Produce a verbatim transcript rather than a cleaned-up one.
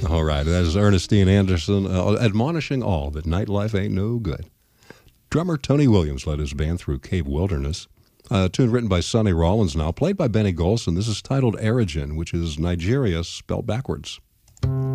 All right, that is Ernestine Anderson uh, admonishing all that nightlife ain't no good. Drummer Tony Williams led his band through Cave Wilderness. A tune written by Sonny Rollins now, played by Benny Golson. This is titled Erigen, which is Nigeria spelled backwards.